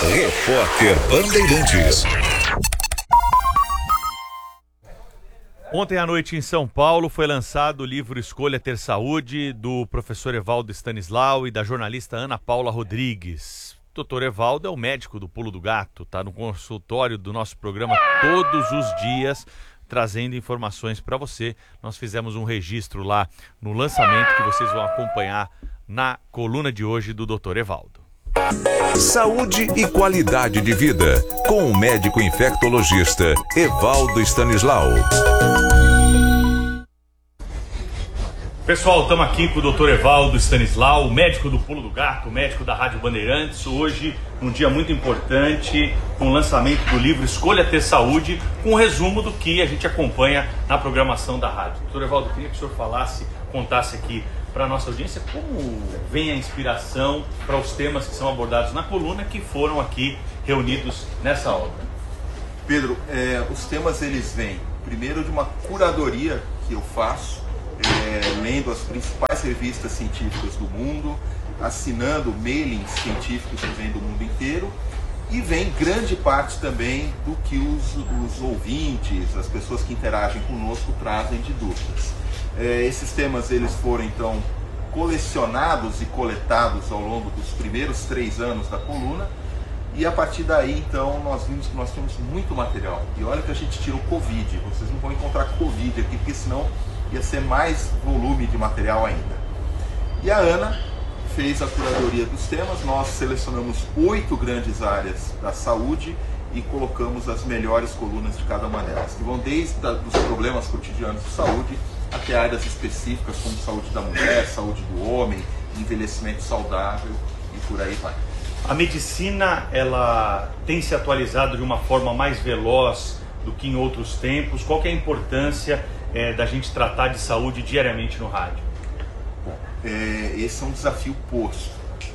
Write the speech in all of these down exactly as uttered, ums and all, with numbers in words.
Repórter Bandeirantes. Ontem à noite em São Paulo foi lançado o livro Escolha Ter Saúde, do professor Evaldo Stanislau e da jornalista Ana Paula Rodrigues. doutor Evaldo é o médico do Pulo do Gato, está no consultório do nosso programa todos os dias, trazendo informações para você. Nós fizemos um registro lá no lançamento que vocês vão acompanhar na coluna de hoje do doutor Evaldo. Saúde e qualidade de vida, com o médico infectologista Evaldo Stanislau. Pessoal, estamos aqui com o doutor Evaldo Stanislau, médico do Pulo do Gato, médico da Rádio Bandeirantes. Hoje, um dia muito importante, com o lançamento do livro Escolha Ter Saúde, com um resumo do que a gente acompanha na programação da rádio. Doutor Evaldo, eu queria que o senhor falasse, contasse aqui para a nossa audiência como vem a inspiração para os temas que são abordados na coluna, que foram aqui reunidos nessa obra. Pedro, é, os temas eles vêm primeiro de uma curadoria que eu faço, é, lendo as principais revistas científicas do mundo, assinando mailings científicos que vêm do mundo inteiro, e vem grande parte também do que os, os ouvintes, as pessoas que interagem conosco trazem de dúvidas. É, esses temas eles foram então colecionados e coletados ao longo dos primeiros três anos da coluna, e a partir daí então nós vimos que nós temos muito material. E olha que a gente tirou Covid, vocês não vão encontrar Covid aqui, porque senão ia ser mais volume de material ainda. E a Ana fez a curadoria dos temas. Nós selecionamos oito grandes áreas da saúde e colocamos as melhores colunas de cada uma delas, que vão desde os problemas cotidianos de saúde até áreas específicas como saúde da mulher, saúde do homem, envelhecimento saudável e por aí vai. A medicina, ela tem se atualizado de uma forma mais veloz do que em outros tempos. Qual que é a importância é, da gente tratar de saúde diariamente no rádio? Bom, é, esse é um desafio posto.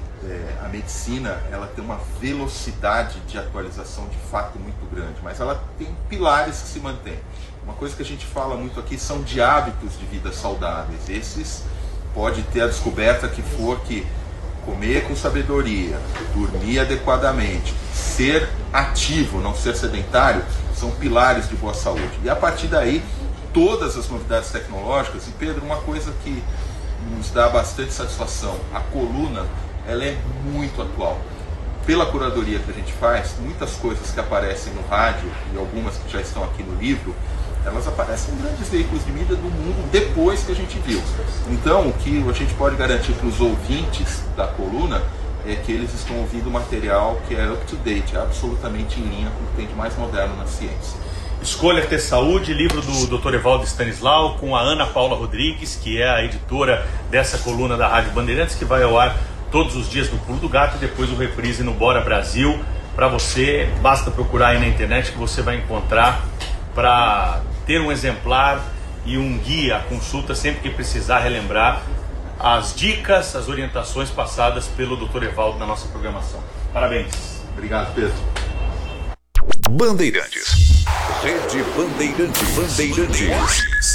É, a medicina, ela tem uma velocidade de atualização de fato muito grande, mas ela tem pilares que se mantêm. Uma coisa que a gente fala muito aqui são de hábitos de vida saudáveis. Esses pode ter a descoberta que for que comer com sabedoria, dormir adequadamente, ser ativo, não ser sedentário, são pilares de boa saúde. E a partir daí, todas as novidades tecnológicas, e Pedro, uma coisa que nos dá bastante satisfação, a coluna, ela é muito atual. Pela curadoria que a gente faz, muitas coisas que aparecem no rádio, e algumas que já estão aqui no livro, elas aparecem em grandes veículos de mídia do mundo depois que a gente viu. Então, o que a gente pode garantir para os ouvintes da coluna é que eles estão ouvindo material que é up-to-date, é absolutamente em linha com o que tem de mais moderno na ciência. Escolha Ter Saúde, livro do doutor Evaldo Stanislau, com a Ana Paula Rodrigues, que é a editora dessa coluna da Rádio Bandeirantes, que vai ao ar todos os dias no Pulo do Gato e depois o reprise no Bora Brasil. Para você, basta procurar aí na internet que você vai encontrar para ter um exemplar e um guia, a consulta sempre que precisar relembrar as dicas, as orientações passadas pelo doutor Evaldo na nossa programação. Parabéns. Obrigado, Pedro. Bandeirantes. Rede Bandeirantes. Bandeirantes.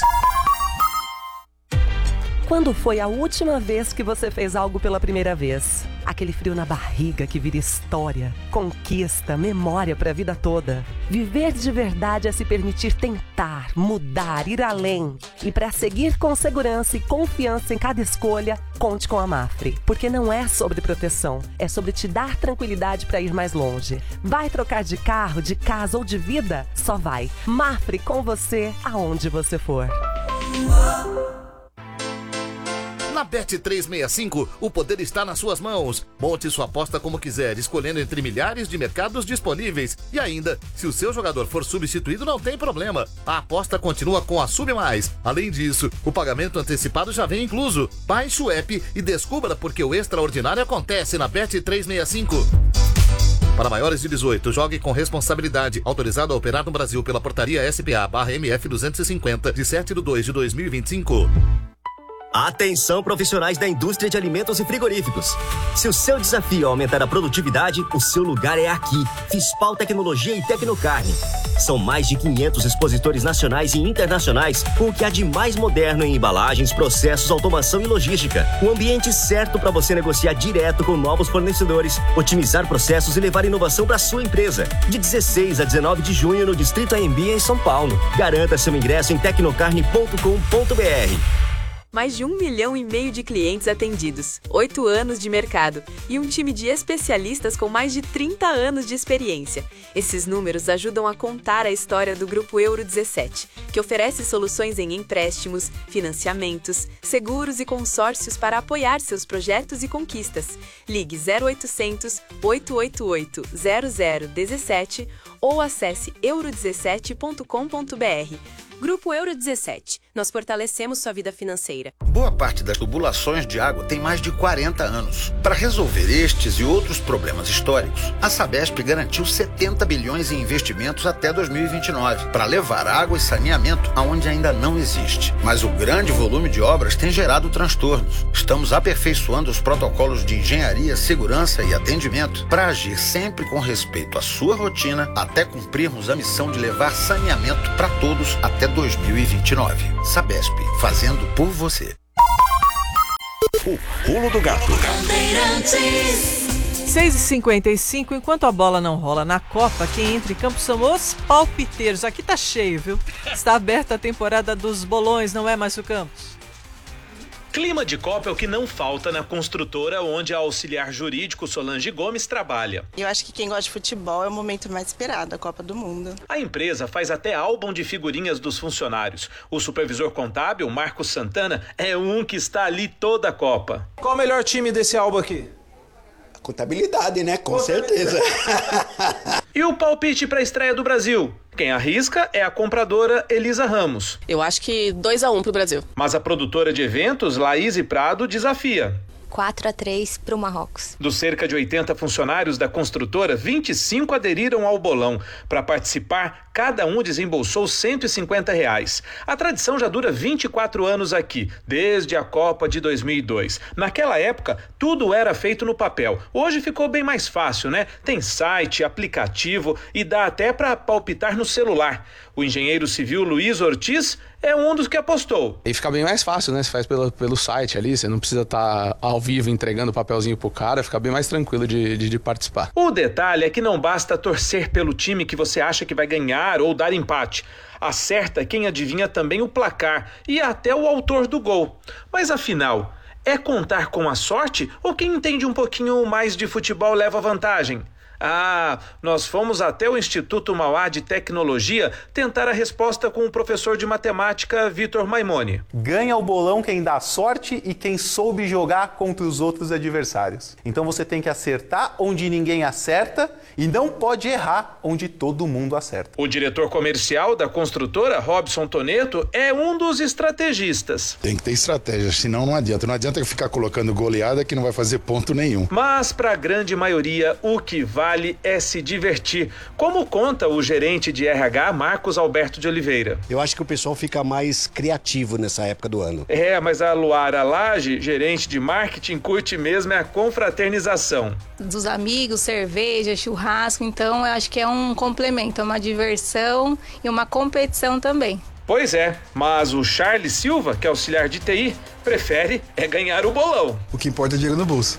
Quando foi a última vez que você fez algo pela primeira vez? Aquele frio na barriga que vira história, conquista, memória para a vida toda. Viver de verdade é se permitir tentar, mudar, ir além. E para seguir com segurança e confiança em cada escolha, conte com a Mafre. Porque não é sobre proteção, é sobre te dar tranquilidade para ir mais longe. Vai trocar de carro, de casa ou de vida? Só vai. Mafre com você, aonde você for. Na Bet trezentos e sessenta e cinco, o poder está nas suas mãos. Monte sua aposta como quiser, escolhendo entre milhares de mercados disponíveis. E ainda, se o seu jogador for substituído, não tem problema. A aposta continua com a Sub Mais. Além disso, o pagamento antecipado já vem incluso. Baixe o app e descubra porque o extraordinário acontece na Bet trezentos e sessenta e cinco. Para maiores de dezoito, jogue com responsabilidade. Autorizado a operar no Brasil pela portaria S P A barra M F duzentos e cinquenta, de sete de dois de dois mil e vinte e cinco. Atenção, profissionais da indústria de alimentos e frigoríficos. Se o seu desafio é aumentar a produtividade, o seu lugar é aqui. Fispal Tecnologia e Tecnocarne. São mais de quinhentos expositores nacionais e internacionais com o que há de mais moderno em embalagens, processos, automação e logística. O ambiente certo para você negociar direto com novos fornecedores, otimizar processos e levar inovação para sua empresa. De dezesseis a dezenove de junho no Distrito A M B em São Paulo. Garanta seu ingresso em tecnocarne ponto com ponto b r. Mais de um milhão e meio de clientes atendidos, oito anos de mercado e um time de especialistas com mais de trinta anos de experiência. Esses números ajudam a contar a história do Grupo Euro dezessete, que oferece soluções em empréstimos, financiamentos, seguros e consórcios para apoiar seus projetos e conquistas. Ligue zero oitocentos, oito oito oito, zero zero um sete ou acesse euro dezessete ponto com ponto b r. Grupo Euro dezessete. Nós fortalecemos sua vida financeira. Boa parte das tubulações de água tem mais de quarenta anos. Para resolver estes e outros problemas históricos, a Sabesp garantiu setenta bilhões em investimentos até dois mil e vinte e nove para levar água e saneamento aonde ainda não existe. Mas o grande volume de obras tem gerado transtornos. Estamos aperfeiçoando os protocolos de engenharia, segurança e atendimento para agir sempre com respeito à sua rotina até cumprirmos a missão de levar saneamento para todos até dois mil e vinte e nove. Sabesp, fazendo por você. O Pulo do Gato. seis e cinquenta e cinco, enquanto a bola não rola na Copa, quem entra em campo são os palpiteiros. Aqui tá cheio, viu? Está aberta a temporada dos bolões, não é, Márcio Campos? Clima de Copa é o que não falta na construtora onde a auxiliar jurídico Solange Gomes trabalha. Eu acho que quem gosta de futebol é o momento mais esperado, a Copa do Mundo. A empresa faz até álbum de figurinhas dos funcionários. O supervisor contábil, Marcos Santana, é um que está ali toda a Copa. Qual o melhor time desse álbum aqui? A contabilidade, né? Com certeza. E o palpite para a estreia do Brasil? Quem arrisca é a compradora Elisa Ramos. Eu acho que dois a um pro Brasil. Mas a produtora de eventos, Laís Prado, desafia. quatro a três para o Marrocos. Dos cerca de oitenta funcionários da construtora, vinte e cinco aderiram ao bolão. Para participar, cada um desembolsou cento e cinquenta reais. A tradição já dura vinte e quatro anos aqui, desde a Copa de dois mil e dois. Naquela época, tudo era feito no papel. Hoje ficou bem mais fácil, né? Tem site, aplicativo e dá até para palpitar no celular. O engenheiro civil Luiz Ortiz é um dos que apostou. E fica bem mais fácil, né? Você faz pelo, pelo site ali, você não precisa estar ao vivo entregando o papelzinho pro cara, fica bem mais tranquilo de, de, de participar. O detalhe é que não basta torcer pelo time que você acha que vai ganhar ou dar empate. Acerta quem adivinha também o placar e até o autor do gol. Mas afinal, é contar com a sorte ou quem entende um pouquinho mais de futebol leva vantagem? Ah, nós fomos até o Instituto Mauá de Tecnologia tentar a resposta com o professor de matemática Vitor Maimone. Ganha o bolão quem dá sorte e quem soube jogar contra os outros adversários. Então você tem que acertar onde ninguém acerta e não pode errar onde todo mundo acerta. O diretor comercial da construtora, Robson Toneto, é um dos estrategistas. Tem que ter estratégia, senão não adianta. Não adianta ficar colocando goleada que não vai fazer ponto nenhum. Mas para a grande maioria, o que vale é se divertir, como conta o gerente de R H, Marcos Alberto de Oliveira. Eu acho que o pessoal fica mais criativo nessa época do ano. É, mas a Luara Lage, gerente de marketing, curte mesmo é a confraternização. Dos amigos, cerveja, churrasco, então eu acho que é um complemento, é uma diversão e uma competição também. Pois é, mas o Charles Silva, que é auxiliar de T I, prefere é ganhar o bolão. O que importa é dinheiro no bolso.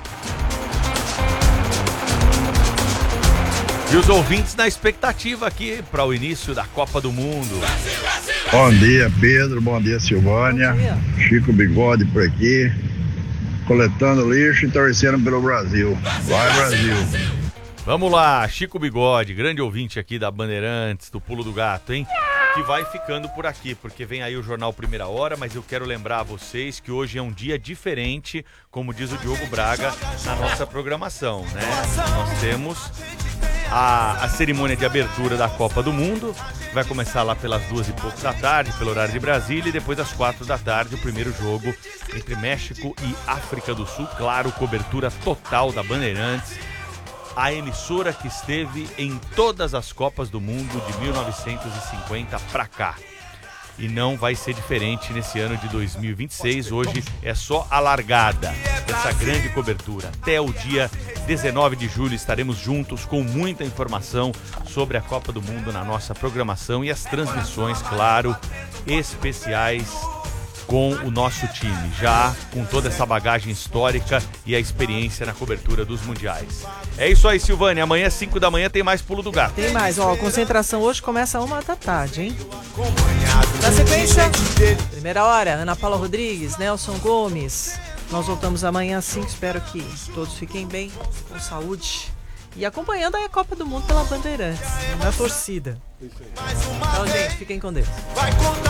E os ouvintes na expectativa aqui para o início da Copa do Mundo. Bom dia, Pedro. Bom dia, Silvânia. Bom dia. Chico Bigode por aqui. Coletando lixo e torcendo pelo Brasil. Vai, Brasil. Vamos lá, Chico Bigode, grande ouvinte aqui da Bandeirantes, do Pulo do Gato, hein? Que vai ficando por aqui, porque vem aí o Jornal Primeira Hora, mas eu quero lembrar a vocês que hoje é um dia diferente, como diz o Diogo Braga, na nossa programação, né? Nós temos a, a cerimônia de abertura da Copa do Mundo, que vai começar lá pelas duas e pouco da tarde, pelo horário de Brasília, e depois às quatro da tarde, o primeiro jogo entre México e África do Sul. Claro, cobertura total da Bandeirantes, a emissora que esteve em todas as Copas do Mundo de mil novecentos e cinquenta pra cá. e não vai ser diferente nesse ano de dois mil e vinte e seis. Hoje é só a largada dessa grande cobertura. Até o dia dezenove de julho estaremos juntos com muita informação sobre a Copa do Mundo na nossa programação e as transmissões, claro, especiais com o nosso time, já com toda essa bagagem histórica e a experiência na cobertura dos mundiais. É isso aí, Silvânia. Amanhã, cinco da manhã, tem mais Pulo do Gato. Tem mais, ó. A concentração hoje começa uma da tarde, hein? Na sequência, primeira hora, Ana Paula Rodrigues, Nelson Gomes. Nós voltamos amanhã às cinco. Espero que todos fiquem bem, com saúde. E acompanhando aí a Copa do Mundo pela Bandeirantes, na torcida. Então, gente, fiquem com Deus.